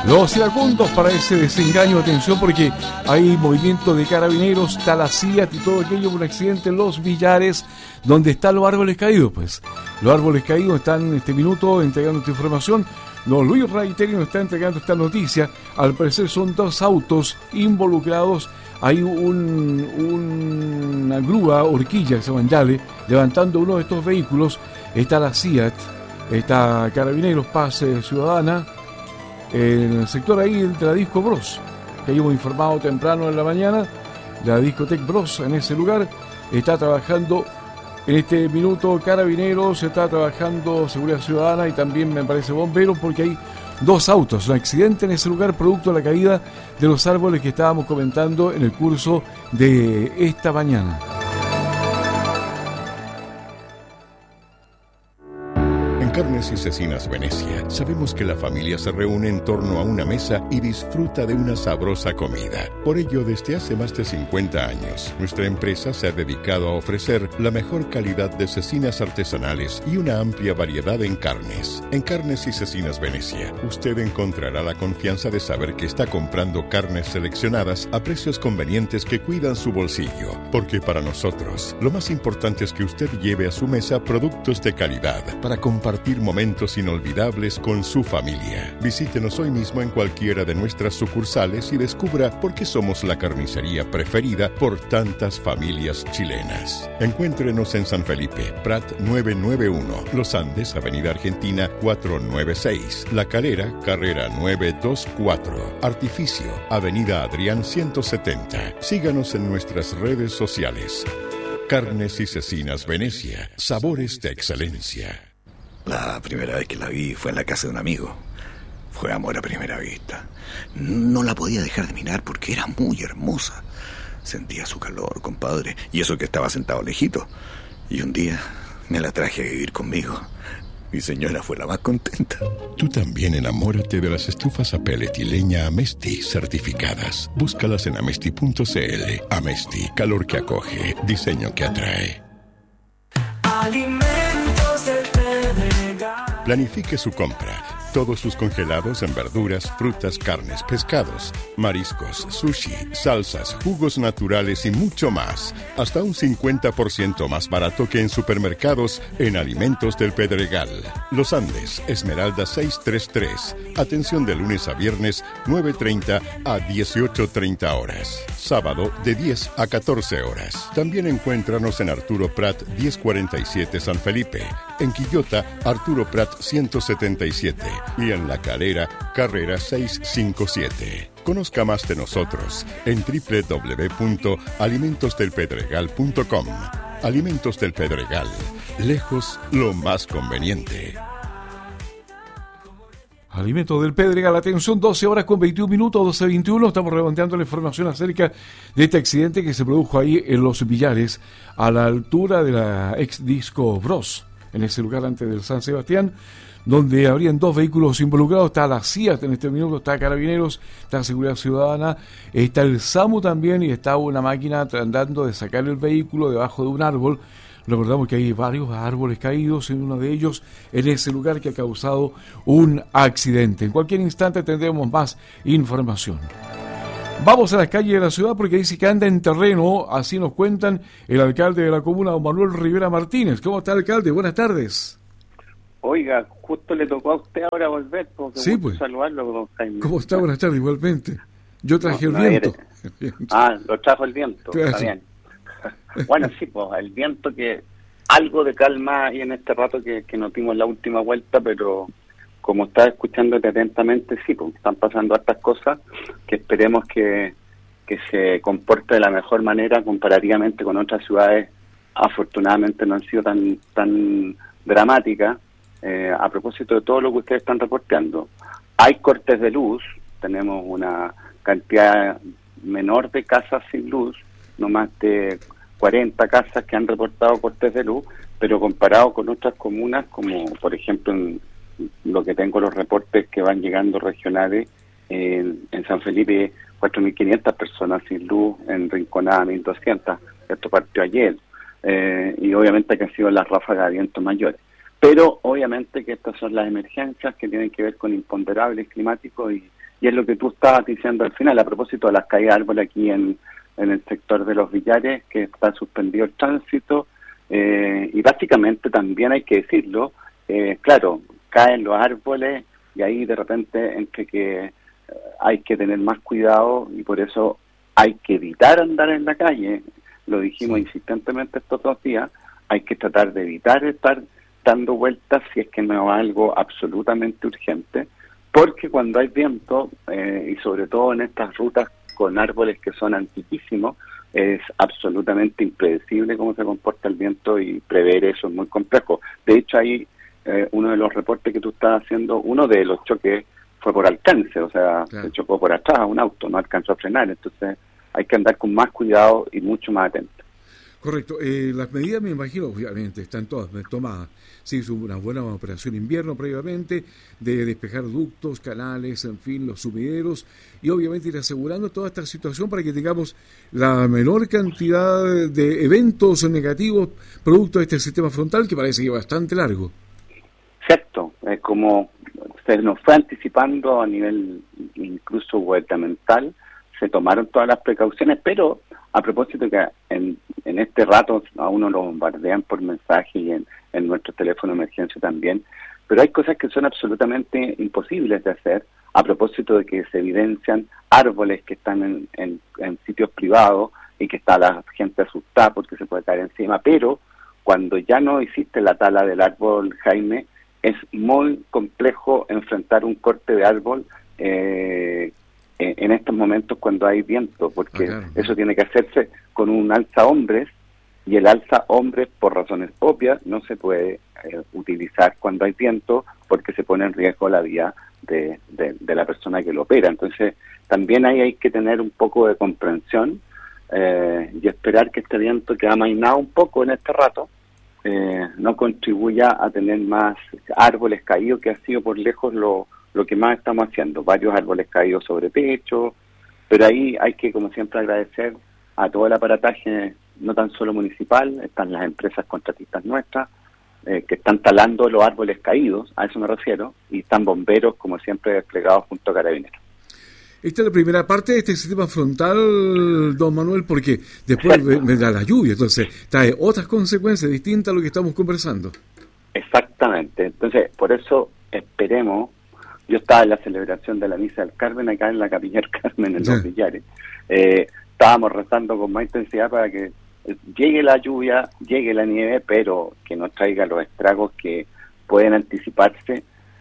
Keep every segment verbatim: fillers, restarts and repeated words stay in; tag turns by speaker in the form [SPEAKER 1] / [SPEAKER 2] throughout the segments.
[SPEAKER 1] Los iracundos para ese desengaño, atención porque hay movimiento de carabineros, está la C I A T y todo aquello por un accidente en Los Villares, donde están los árboles caídos, pues. Los árboles caídos están en este minuto entregando esta información. Don Luis Reiteri nos está entregando esta noticia. Al parecer son dos autos involucrados. Hay un, un, una grúa, horquilla, que se llama Yale, levantando uno de estos vehículos. Está la C I A T, está Carabineros, Paz eh, Ciudadana, en el sector ahí de la Disco Bros, que hemos informado temprano en la mañana. La Discotec Bros en ese lugar está trabajando en este minuto Carabineros, está trabajando Seguridad Ciudadana y también me parece Bomberos, porque hay dos autos, un accidente en ese lugar producto de la caída de los árboles que estábamos comentando en el curso de esta mañana.
[SPEAKER 2] Carnes y Cecinas Venecia, sabemos que la familia se reúne en torno a una mesa y disfruta de una sabrosa comida. Por ello, desde hace más de cincuenta años, nuestra empresa se ha dedicado a ofrecer la mejor calidad de cecinas artesanales y una amplia variedad en carnes. En Carnes y Cecinas Venecia, usted encontrará la confianza de saber que está comprando carnes seleccionadas a precios convenientes que cuidan su bolsillo. Porque para nosotros, lo más importante es que usted lleve a su mesa productos de calidad para compartir momentos inolvidables con su familia. Visítenos hoy mismo en cualquiera de nuestras sucursales y descubra por qué somos la carnicería preferida por tantas familias chilenas. Encuéntrenos en San Felipe, Prat novecientos noventa y uno, Los Andes, Avenida Argentina cuatrocientos noventa y seis, La Calera, Carrera novecientos veinticuatro, Artificio, Avenida Adrián ciento setenta. Síganos en nuestras redes sociales. Carnes y Cecinas Venecia, sabores de excelencia.
[SPEAKER 3] La primera vez que la vi fue en la casa de un amigo. Fue amor a primera vista. No la podía dejar de mirar porque era muy hermosa. Sentía su calor, compadre, y eso que estaba sentado lejito. Y un día me la traje a vivir conmigo. Mi señora fue la más contenta.
[SPEAKER 2] Tú también enamórate de las estufas a pellet y leña Amesti certificadas. Búscalas en amesti punto c l. Amesti, calor que acoge, diseño que atrae.
[SPEAKER 4] Alimentos del Pedregal.
[SPEAKER 2] Planifique su compra. Todos sus congelados en verduras, frutas, carnes, pescados, mariscos, sushi, salsas, jugos naturales y mucho más. Hasta un cincuenta por ciento más barato que en supermercados en Alimentos del Pedregal. Los Andes, Esmeralda seiscientos treinta y tres. Atención de lunes a viernes, nueve treinta a dieciocho treinta horas. Sábado, de diez a catorce horas. También encuéntranos en Arturo Prat mil cuarenta y siete San Felipe. En Quillota, Arturo Prat ciento setenta y siete. Y en La Calera, Carrera seiscientos cincuenta y siete. Conozca más de nosotros en doble u doble u doble u punto alimentos del pedregal punto com. Alimentos del Pedregal. Lejos, lo más conveniente.
[SPEAKER 1] Alimentos del Pedregal, atención, doce horas con veintiún minutos, doce veintiuno. Estamos redondeando la información acerca de este accidente que se produjo ahí en Los Villares, a la altura de la ex Disco Bros, en ese lugar antes del San Sebastián, donde habrían dos vehículos involucrados. Está la C I A T en este minuto, está Carabineros, está Seguridad Ciudadana, está el SAMU también y está una máquina tratando de sacar el vehículo debajo de un árbol. Recordamos que hay varios árboles caídos en uno de ellos, en ese lugar que ha causado un accidente. En cualquier instante tendremos más información. Vamos a las calles de la ciudad porque dice que anda en terreno, así nos cuentan el alcalde de la comuna, don Manuel Rivera Martínez. ¿Cómo está, alcalde? Buenas tardes.
[SPEAKER 5] Oiga, justo le tocó a usted ahora volver, porque
[SPEAKER 1] sí, pues.
[SPEAKER 5] Saludarlo, don Jaime.
[SPEAKER 1] ¿Cómo está? Buenas tardes, igualmente. Yo traje
[SPEAKER 5] no,
[SPEAKER 1] el
[SPEAKER 5] no
[SPEAKER 1] viento.
[SPEAKER 5] Eres... Ah, lo trajo el viento,
[SPEAKER 1] claro.
[SPEAKER 5] Está bien. Bueno, sí, pues el viento, que algo de calma hay en este rato que, que nos dimos la última vuelta, pero como estaba escuchándote atentamente, sí, pues están pasando estas cosas que esperemos que, que se comporte de la mejor manera comparativamente con otras ciudades. Afortunadamente no han sido tan, tan dramáticas. Eh, a propósito de todo lo que ustedes están reporteando, hay cortes de luz, tenemos una cantidad menor de casas sin luz, no más de cuarenta casas que han reportado cortes de luz, pero comparado con otras comunas, como por ejemplo en lo que tengo los reportes que van llegando regionales, en, en San Felipe cuatro mil quinientas personas sin luz, en Rinconada mil doscientas, esto partió ayer, eh, y obviamente que han sido las ráfagas de viento mayores. Pero obviamente que estas son las emergencias que tienen que ver con imponderables climáticos y, y es lo que tú estabas diciendo al final, a propósito de las caídas de árboles aquí en, en el sector de Los Villares, que está suspendido el tránsito, eh, y básicamente también hay que decirlo, eh, claro, caen los árboles y ahí de repente entre que eh, hay que tener más cuidado y por eso hay que evitar andar en la calle, lo dijimos sí. insistentemente estos dos días, hay que tratar de evitar estar dando vueltas si es que no es algo absolutamente urgente, porque cuando hay viento, eh, y sobre todo en estas rutas con árboles que son antiquísimos, es absolutamente impredecible cómo se comporta el viento y prever eso es muy complejo. De hecho, ahí eh, uno de los reportes que tú estás haciendo, uno de los choques fue por alcance, o sea, claro. se chocó por atrás a un auto, no alcanzó a frenar, entonces hay que andar con más cuidado y mucho más atento.
[SPEAKER 1] Correcto. Eh, las medidas, me imagino, obviamente, están todas tomadas. Se hizo una buena operación invierno previamente, de despejar ductos, canales, en fin, los sumideros, y obviamente ir asegurando toda esta situación para que tengamos la menor cantidad de eventos negativos producto de este sistema frontal, que parece que es bastante largo.
[SPEAKER 5] Cierto. Es como se nos fue anticipando a nivel incluso gubernamental, se tomaron todas las precauciones, pero a propósito que en, en este rato a uno lo bombardean por mensaje y en, en nuestro teléfono de emergencia también, pero hay cosas que son absolutamente imposibles de hacer a propósito de que se evidencian árboles que están en, en, en sitios privados y que está la gente asustada porque se puede caer encima, pero cuando ya no existe la tala del árbol, Jaime, es muy complejo enfrentar un corte de árbol eh, en estos momentos cuando hay viento, porque ah, claro. eso tiene que hacerse con un alza hombres, y el alza hombres, por razones obvias, no se puede eh, utilizar cuando hay viento, porque se pone en riesgo la vida de, de, de la persona que lo opera. Entonces, también ahí hay que tener un poco de comprensión eh, y esperar que este viento que ha amainado un poco en este rato, eh, no contribuya a tener más árboles caídos, que ha sido por lejos lo lo que más estamos haciendo, varios árboles caídos sobre techo, pero ahí hay que, como siempre, agradecer a todo el aparataje, no tan solo municipal, están las empresas contratistas nuestras, eh, que están talando los árboles caídos, a eso me refiero, y están bomberos, como siempre, desplegados junto a Carabineros.
[SPEAKER 1] Esta es la primera parte de este sistema frontal, don Manuel, porque después vendrá la lluvia, entonces trae otras consecuencias distintas a lo que estamos conversando.
[SPEAKER 5] Exactamente, entonces, por eso esperemos. Yo estaba en la celebración de la Misa del Carmen, acá en la Capilla del Carmen, en Los Villares. Eh, estábamos rezando con más intensidad para que llegue la lluvia, llegue la nieve, pero que no traiga los estragos que pueden anticiparse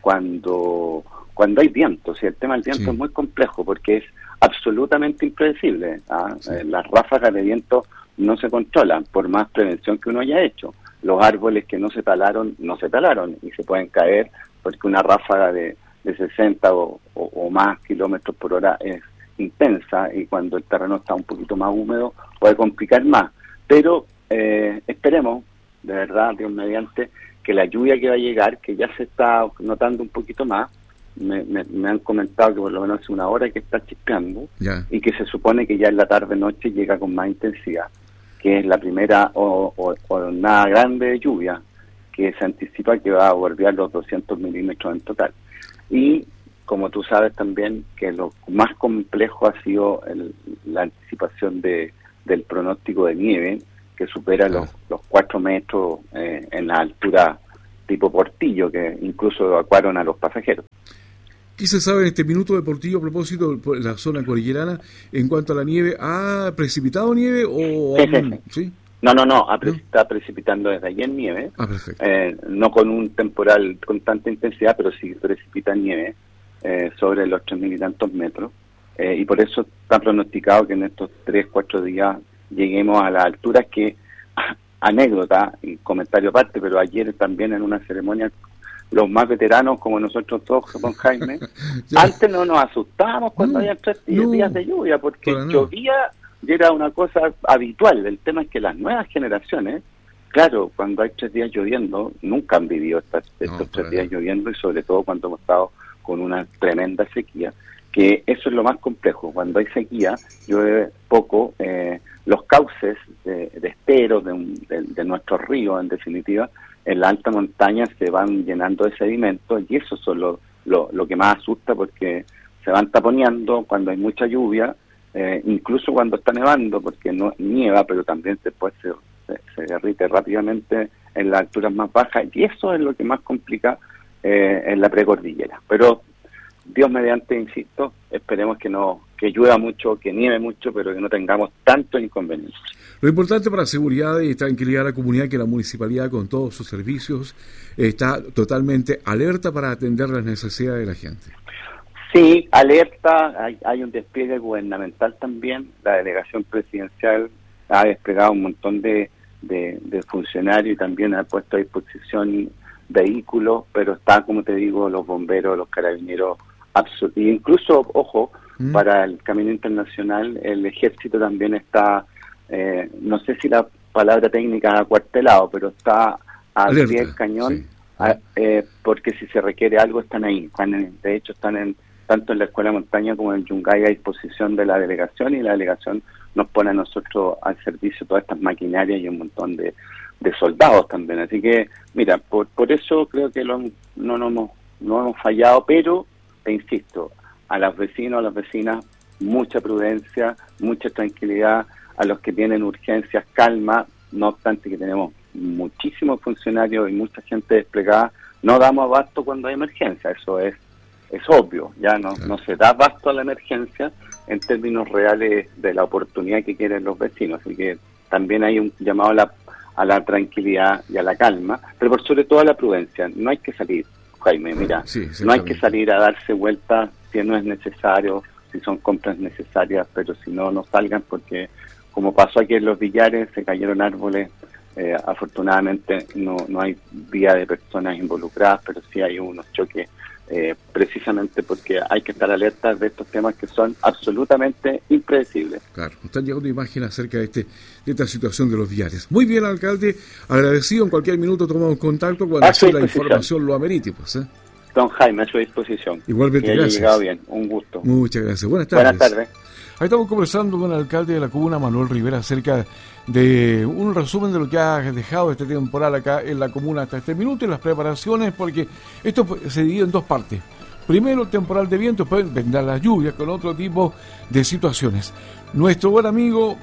[SPEAKER 5] cuando cuando hay viento. O sea, el tema del viento sí. es muy complejo porque es absolutamente impredecible. ¿ah? Sí. Eh, las ráfagas de viento no se controlan, por más prevención que uno haya hecho. Los árboles que no se talaron, no se talaron y se pueden caer porque una ráfaga de de sesenta o, o, o más kilómetros por hora es intensa y cuando el terreno está un poquito más húmedo puede complicar más. Pero eh, esperemos, de verdad, Dios mediante, que la lluvia que va a llegar, que ya se está notando un poquito más, me, me, me han comentado que por lo menos hace una hora que está chispeando yeah. y que se supone que ya en la tarde-noche llega con más intensidad, que es la primera o, o, o nada grande de lluvia, que se anticipa que va a bordear los doscientos milímetros en total. Y como tú sabes también que lo más complejo ha sido el, la anticipación de del pronóstico de nieve, que supera los, los cuatro metros eh, en la altura tipo Portillo, que incluso evacuaron a los pasajeros.
[SPEAKER 1] ¿Qué se sabe en este minuto de Portillo a propósito de la zona cordillerana en cuanto a la nieve? ¿Ha precipitado nieve o...?
[SPEAKER 5] Sí, sí, sí. ¿Sí? No, no, no, ha pre- ¿No? está precipitando desde ayer nieve,
[SPEAKER 1] ah, perfecto.
[SPEAKER 5] Eh, no con un temporal con tanta intensidad, pero sí precipita nieve eh, sobre los tres mil y tantos metros, eh, y por eso está pronosticado que en estos tres, cuatro días lleguemos a las alturas que, anécdota y comentario aparte, pero ayer también en una ceremonia, los más veteranos como nosotros todos, con Jaime, antes no nos asustábamos cuando no, había tres no, días de lluvia, porque llovía... y era una cosa habitual. El tema es que las nuevas generaciones, claro, cuando hay tres días lloviendo, nunca han vivido estas, estos no, tres días lloviendo, y sobre todo cuando hemos estado con una tremenda sequía, que eso es lo más complejo. Cuando hay sequía, llueve poco, eh, los cauces de, de esteros de, un, de, de nuestros ríos, en definitiva, en la alta montaña se van llenando de sedimentos y eso es lo, lo, lo que más asusta porque se van taponeando cuando hay mucha lluvia, eh, incluso cuando está nevando, porque no nieva, pero también después se, se, se derrite rápidamente en las alturas más bajas, y eso es lo que más complica eh, en la precordillera. Pero Dios mediante, insisto, esperemos que no que llueva mucho, que nieve mucho, pero que no tengamos tanto inconveniente.
[SPEAKER 1] Lo importante para la seguridad y tranquilidad de la comunidad es que la municipalidad, con todos sus servicios, está totalmente alerta para atender las necesidades de la gente.
[SPEAKER 5] Sí, alerta, hay, hay un despliegue gubernamental también, la delegación presidencial ha desplegado un montón de, de, de funcionarios y también ha puesto a disposición vehículos, pero está, como te digo, los bomberos, los carabineros, absol- e incluso, ojo, mm. para el camino internacional, el ejército también está, eh, no sé si la palabra técnica acuartelado, pero está al pie del cañón, sí. a, eh, porque si se requiere algo están ahí, están en, de hecho están en tanto en la Escuela de Montaña como en Yungay a disposición de la delegación, y la delegación nos pone a nosotros al servicio todas estas maquinarias y un montón de, de soldados también. Así que, mira, por por eso creo que lo, no, no, hemos, no hemos fallado, pero, te insisto, a los vecinos, a las vecinas, mucha prudencia, mucha tranquilidad, a los que tienen urgencias, calma, no obstante que tenemos muchísimos funcionarios y mucha gente desplegada, no damos abasto cuando hay emergencia, eso es es obvio, ya no, no se da abasto a la emergencia en términos reales de la oportunidad que quieren los vecinos, así que también hay un llamado a la, a la tranquilidad y a la calma, pero por sobre todo a la prudencia. No hay que salir, Jaime, mira, sí, no hay que salir a darse vueltas si no es necesario, si son compras necesarias, pero si no, no salgan, porque como pasó aquí en Los Villares, se cayeron árboles, eh, afortunadamente no, no hay vía de personas involucradas, pero sí hay unos choques. Eh, precisamente porque hay que estar alertas de estos temas que son absolutamente impredecibles.
[SPEAKER 1] Claro, nos están llegando imágenes acerca de, este, de esta situación de Los Villares. Muy bien, alcalde, agradecido. En cualquier minuto tomamos contacto cuando así la información lo amerite, pues, ¿eh?
[SPEAKER 5] Don Jaime, a su disposición.
[SPEAKER 1] Igualmente,
[SPEAKER 5] que
[SPEAKER 1] gracias.
[SPEAKER 5] Llegado bien, un gusto.
[SPEAKER 1] Muchas gracias. Buenas tardes.
[SPEAKER 5] Buenas tardes.
[SPEAKER 1] Ahí estamos conversando con el alcalde de la comuna, Manuel Rivera, acerca de un resumen de lo que ha dejado este temporal acá en la comuna hasta este minuto y las preparaciones, porque esto se divide en dos partes. Primero el temporal de viento, después vendrán las lluvias con otro tipo de situaciones. Nuestro buen amigo,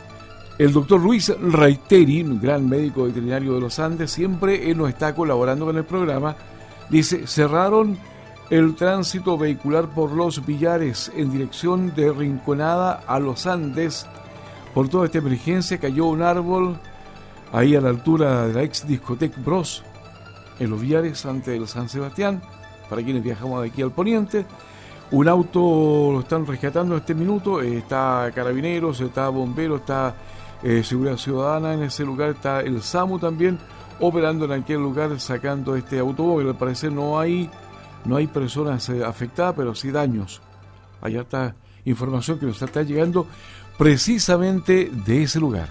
[SPEAKER 1] el doctor Luis Reiteri, un gran médico veterinario de los Andes, siempre él nos está colaborando con el programa. Dice, cerraron el tránsito vehicular por Los Villares en dirección de Rinconada a Los Andes. Por toda esta emergencia cayó un árbol ahí a la altura de la ex discoteca Bros en Los Villares, antes del San Sebastián, para quienes viajamos de aquí al poniente. Un auto lo están rescatando en este minuto, está Carabineros, está Bomberos, está eh, Seguridad Ciudadana en ese lugar, está el SAMU también operando en aquel lugar sacando este automóvil. Al parecer no hay No hay personas eh, afectadas, pero sí daños. Allá está información que nos está llegando precisamente de ese lugar.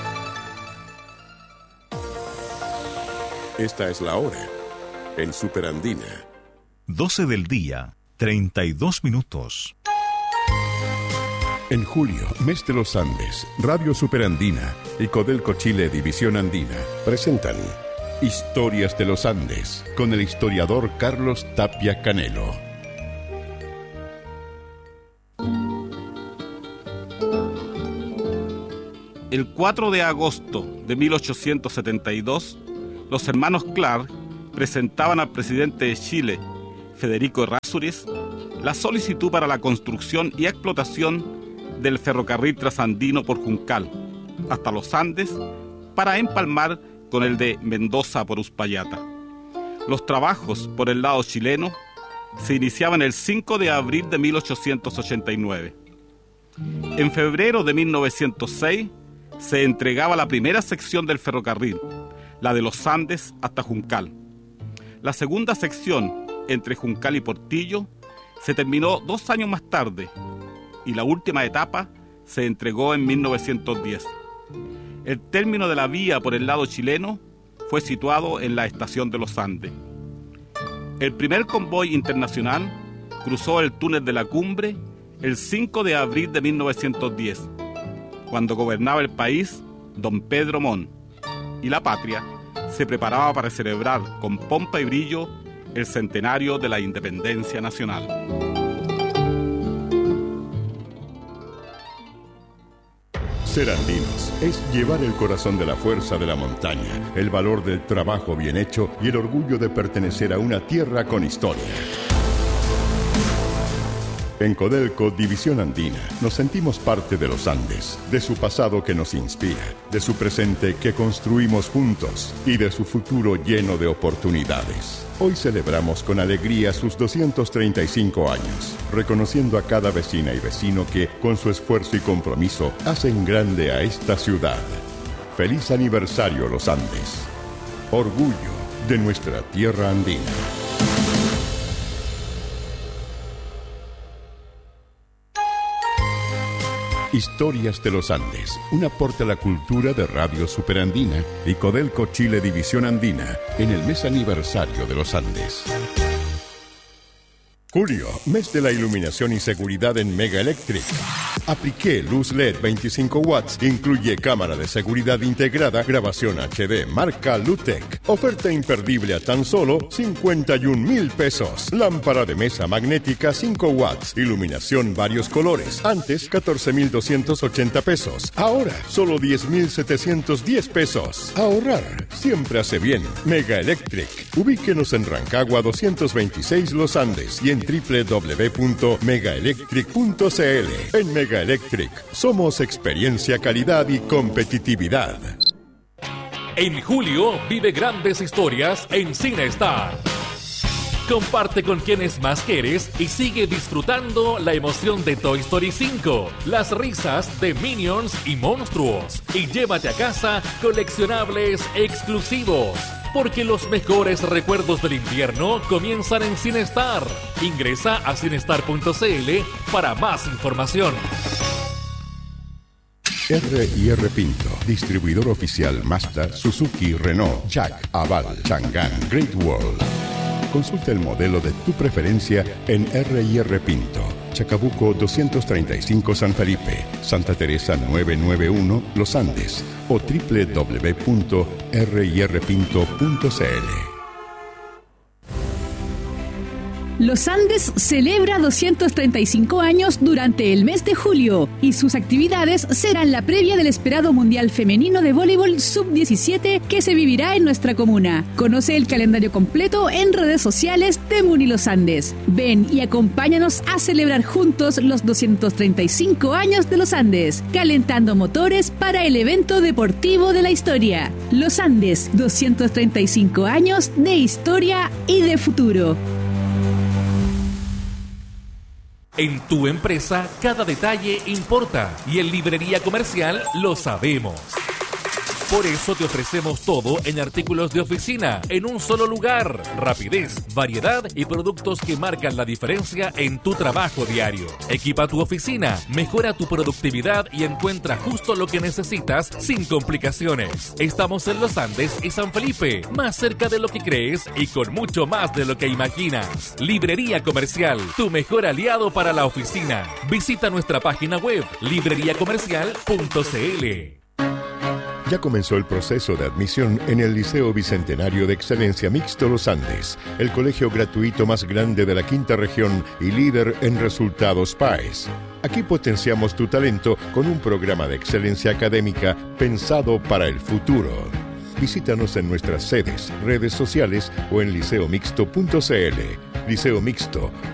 [SPEAKER 2] Esta es la hora en Superandina.
[SPEAKER 6] doce del día, treinta y dos minutos.
[SPEAKER 2] En julio, mes de los Andes, Radio Superandina y Codelco Chile División Andina presentan Historias de los Andes, con el historiador Carlos Tapia Canelo.
[SPEAKER 7] El cuatro de agosto de mil ochocientos setenta y dos, los hermanos Clark presentaban al presidente de Chile, Federico Errázuriz, la solicitud para la construcción y explotación del ferrocarril trasandino por Juncal, hasta los Andes, para empalmar con el de Mendoza por Uspallata. Los trabajos por el lado chileno se iniciaban el cinco de abril de mil ochocientos ochenta y nueve. En febrero de mil novecientos seis se entregaba la primera sección del ferrocarril, la de los Andes hasta Juncal. La segunda sección, entre Juncal y Portillo, se terminó dos años más tarde, y la última etapa se entregó en mil novecientos diez. El término de la vía por el lado chileno fue situado en la estación de los Andes. El primer convoy internacional cruzó el túnel de la Cumbre el cinco de abril de mil novecientos diez, cuando gobernaba el país don Pedro Montt, y la patria se preparaba para celebrar con pompa y brillo el centenario de la independencia nacional.
[SPEAKER 2] Ser andinos es llevar el corazón de la fuerza de la montaña, el valor del trabajo bien hecho y el orgullo de pertenecer a una tierra con historia. En Codelco División Andina nos sentimos parte de los Andes, de su pasado que nos inspira, de su presente que construimos juntos y de su futuro lleno de oportunidades. Hoy celebramos con alegría sus doscientos treinta y cinco años, reconociendo a cada vecina y vecino que, con su esfuerzo y compromiso, hacen grande a esta ciudad. ¡Feliz aniversario, Los Andes! Orgullo de nuestra tierra andina. Historias de los Andes, un aporte a la cultura de Radio Superandina y Codelco Chile División Andina en el mes aniversario de los Andes. Julio, mes de la iluminación y seguridad en Mega Electric. Apliqué luz L E D veinticinco watts, incluye cámara de seguridad integrada, grabación H D, marca Lutec. Oferta imperdible a tan solo cincuenta y un mil pesos. Lámpara de mesa magnética cinco watts, iluminación varios colores. Antes catorce mil doscientos ochenta pesos. Ahora solo diez mil setecientos diez pesos. Ahorrar siempre hace bien. Mega Electric. Ubíquenos en Rancagua doscientos veintiséis Los Andes y en doble u doble u doble u punto mega electric punto c l. En Mega Electric somos experiencia, calidad y competitividad.
[SPEAKER 8] En julio vive grandes historias en CineStar. Comparte con quienes más quieres y sigue disfrutando la emoción de Toy Story cinco, las risas de Minions y monstruos, y llévate a casa coleccionables exclusivos, porque los mejores recuerdos del invierno comienzan en CineStar. Ingresa a cinestar punto c l para más información.
[SPEAKER 2] R y R Pinto, distribuidor oficial Mazda, Suzuki, Renault, Jack, Aval, Chang'an, Great Wall. Consulta el modelo de tu preferencia en R y R Pinto, Chacabuco doscientos treinta y cinco San Felipe, Santa Teresa novecientos noventa y uno Los Andes o doble u doble u doble u punto r y r pinto punto c l.
[SPEAKER 9] Los Andes celebra doscientos treinta y cinco años durante el mes de julio y sus actividades serán la previa del esperado Mundial Femenino de Voleibol sub diecisiete que se vivirá en nuestra comuna. Conoce el calendario completo en redes sociales de Muni Los Andes. Ven y acompáñanos a celebrar juntos los doscientos treinta y cinco años de Los Andes, calentando motores para el evento deportivo de la historia. Los Andes, doscientos treinta y cinco años de historia y de futuro.
[SPEAKER 8] En tu empresa, cada detalle importa y en Librería Comercial lo sabemos. Por eso te ofrecemos todo en artículos de oficina, en un solo lugar. Rapidez, variedad y productos que marcan la diferencia en tu trabajo diario. Equipa tu oficina, mejora tu productividad y encuentra justo lo que necesitas sin complicaciones. Estamos en Los Andes y San Felipe, más cerca de lo que crees y con mucho más de lo que imaginas. Librería Comercial, tu mejor aliado para la oficina. Visita nuestra página web, librería comercial punto c l.
[SPEAKER 2] Ya comenzó el proceso de admisión en el Liceo Bicentenario de Excelencia Mixto Los Andes, el colegio gratuito más grande de la quinta región y líder en resultados P A E S. Aquí potenciamos tu talento con un programa de excelencia académica pensado para el futuro. Visítanos en nuestras sedes, redes sociales o en liceo mixto punto c l. Liceo Mixto,